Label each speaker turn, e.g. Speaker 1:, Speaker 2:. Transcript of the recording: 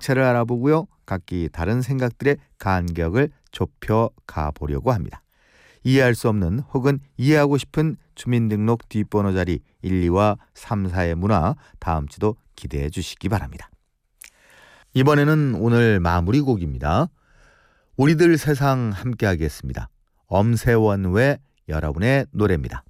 Speaker 1: 정체를 알아보고요. 각기 다른 생각들의 간격을 좁혀 가보려고 합니다. 이해할 수 없는 혹은 이해하고 싶은 주민등록 뒷번호 자리 1, 2와 3, 4의 문화 다음 주도 기대해 주시기 바랍니다. 이번에는 오늘 마무리 곡입니다. 우리들 세상 함께 하겠습니다. 엄세원의 여러분의 노래입니다.